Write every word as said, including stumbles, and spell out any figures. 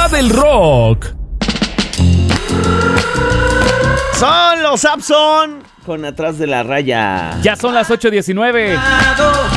diva del rock. Son los Abson con Atrás de la Raya. Ya son las ocho diecinueve.